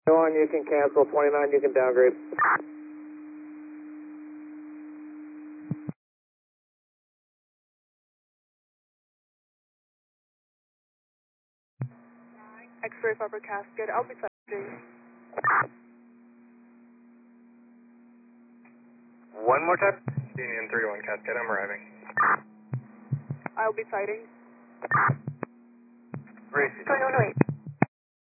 21, you can cancel. 29, you can downgrade. X-ray for upper casket, I'll be sighting. One more time. Union 3-1 casket, I'm arriving. I'll be sighting. Gracie. 2108.